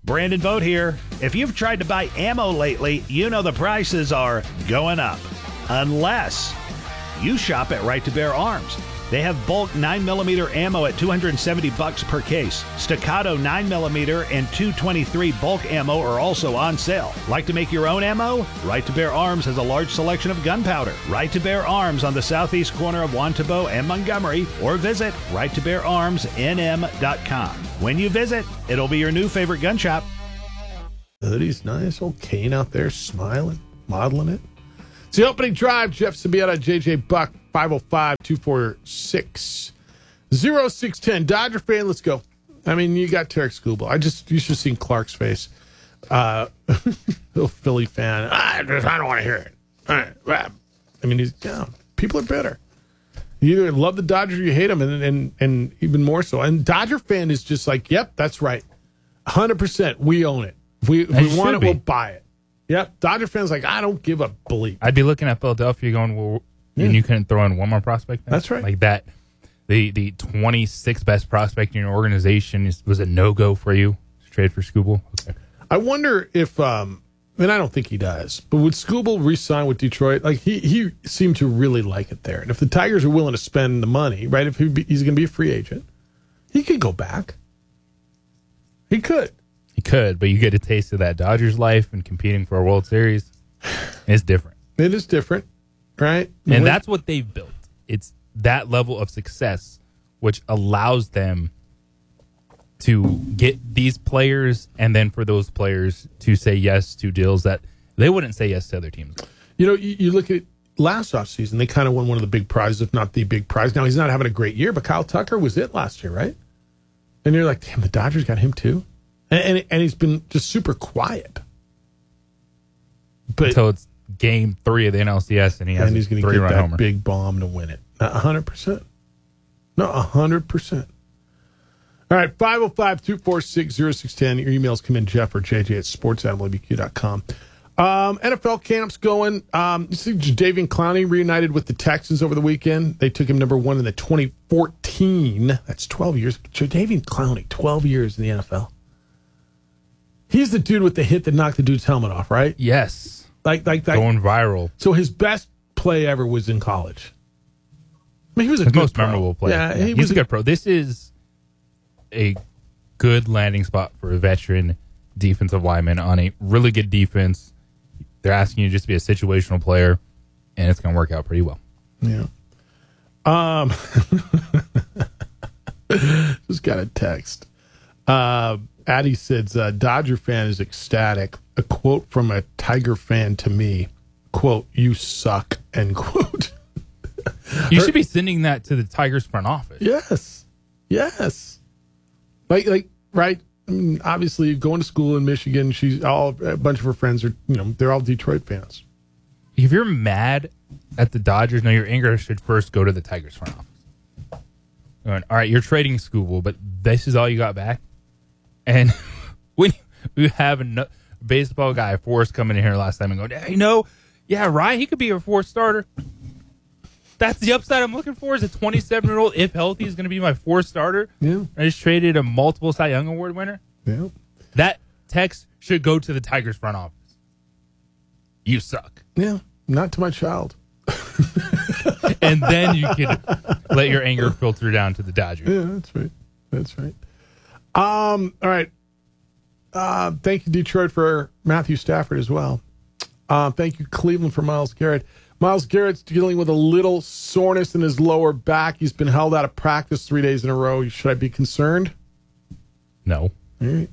Brandon Vogt here. If you've tried to buy ammo lately, you know the prices are going up. Unless you shop at Right to Bear Arms. They have bulk nine millimeter ammo at two hundred seventy bucks per case. Staccato nine millimeter and two twenty-three bulk ammo are also on sale. Like to make your own ammo? Right to Bear Arms has a large selection of gunpowder. Right to Bear Arms on the southeast corner of Wantabo and Montgomery, or visit right to bear arms n m dot com. When you visit, it'll be your new favorite gun shop. Hoodie's nice. Old Kane out there smiling, modeling it. It's the opening drive. Jeff Sabieta, J J Buck, five oh five, two four six, oh six one oh. Dodger fan, let's go. I mean, you got Tarek Skubal. I just, you should have seen Clark's face. Uh, little Philly fan. I, just, I don't want to hear it. All right. I mean, he's down. People are bitter. You either love the Dodgers or you hate them, and, and, and even more so. And Dodger fan is just like, yep, that's right. one hundred percent. We own it. If we, if we want it, be. we'll buy it. Yep. Dodger fans like, I don't give a bleep. I'd be looking at Philadelphia going, well, Yeah. and you couldn't throw in one more prospect? Then? That's right. Like that, the the twenty-sixth best prospect in your organization is, was a no-go for you to trade for Skubal? Okay. I wonder if, um, and I don't think he does, but would Skubal re-sign with Detroit? Like, he, he seemed to really like it there. And if the Tigers are willing to spend the money, right, if he be, he's going to be a free agent, he could go back. He could. He could, but you get a taste of that Dodgers life and competing for a World Series. It's different. It is different, right? And When- that's what they've built. It's that level of success which allows them to get these players and then for those players to say yes to deals that they wouldn't say yes to other teams. You know, you, you look at last offseason, they kind of won one of the big prizes, if not the big prize. Now, he's not having a great year, but Kyle Tucker was it last year, right? And you're like, damn, the Dodgers got him too? And, and, and he's been just super quiet. But Until it's game three of the N L C S and he has and he's a going to get three-run that homer. big bomb to win it. one hundred percent. No, one hundred percent. All right, five oh five, two four six, oh six one oh. Your emails come in, Jeff or J J at sports animal a b q dot com. Um, N F L camp's going. Um, you see Jadeveon Clowney reunited with the Texans over the weekend. They took him number one in the twenty fourteen. That's twelve years. Jadeveon Clowney, twelve years in the N F L. He's the dude with the hit that knocked the dude's helmet off, right? Yes. Like, like, like Going viral. So his best play ever was in college. I mean, he was a His good most pro. memorable player. Yeah, Yeah, he he's was a good pro. This is a good landing spot for a veteran defensive lineman on a really good defense. They're asking you just to be a situational player, and it's going to work out pretty well. Yeah. Um, just got a text. Uh, Addie says, uh, Dodger fan is ecstatic. A quote from a Tiger fan to me, quote, you suck, end quote. You should be sending that to the Tigers front office. Yes. Yes. Like, like, right. I mean, obviously going to school in Michigan, she's all, a bunch of her friends are, you know, they're all Detroit fans. If you're mad at the Dodgers, no, your anger should first go to the Tigers front office. Going, all right, you're trading Skubal, but this is all you got back. And when you have a no- baseball guy, Forrest, coming in here last time and going, hey, you know, yeah, Ryan, he could be a fourth starter. That's the upside I'm looking for. Is a twenty-seven-year-old, if healthy, is going to be my fourth starter. Yeah. I just traded a multiple Cy Young Award winner. Yeah. That text should go to the Tigers front office. You suck. Yeah. Not to my child. And then you can let your anger filter down to the Dodgers. Yeah, that's right. That's right. Um. All right. Uh, thank you, Detroit, for Matthew Stafford as well. Uh, thank you, Cleveland, for Myles Garrett. Myles Garrett's dealing with a little soreness in his lower back. He's been held out of practice three days in a row. Should I be concerned? No. All right.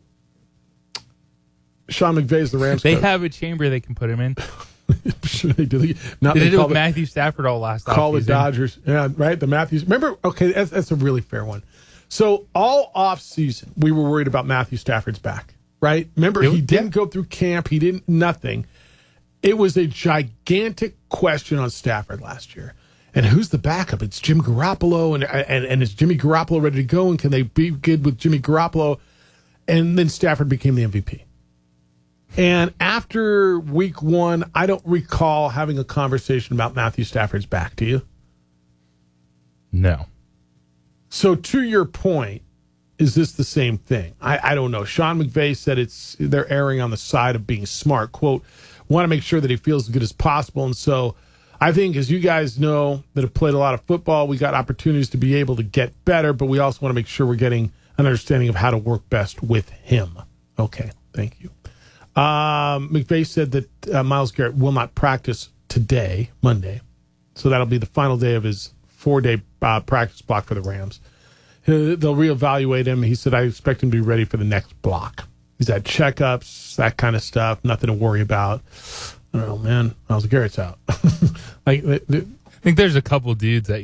Sean McVay's the Rams They coach. have a chamber they can put him in. Sure they do. Not They they did it call with the- Matthew Stafford all last Call the offseason. Dodgers. Yeah, right. The Matthews. Remember? Okay, that's, that's a really fair one. So all off season, we were worried about Matthew Stafford's back. Right? Remember, It was- he didn't go through camp. He didn't nothing. It was a gigantic question on Stafford last year. And who's the backup? It's Jim Garoppolo, and and and is Jimmy Garoppolo ready to go? And can they be good with Jimmy Garoppolo? And then Stafford became the M V P. And after week one, I don't recall having a conversation about Matthew Stafford's back. Do you? No. So to your point, is this the same thing? I, I don't know. Sean McVay said it's they're erring on the side of being smart. Quote, want to make sure that he feels as good as possible. And so I think, as you guys know that have played a lot of football, we got opportunities to be able to get better, but we also want to make sure we're getting an understanding of how to work best with him. Okay, thank you. Um, McVay said that uh, Myles Garrett will not practice today, Monday. So that'll be the final day of his four-day uh, practice block for the Rams. He'll, they'll reevaluate him. He said, I expect him to be ready for the next block. He's had checkups, that kind of stuff, nothing to worry about. I don't know, man. Myles Garrett's out. like, I think there's a couple dudes that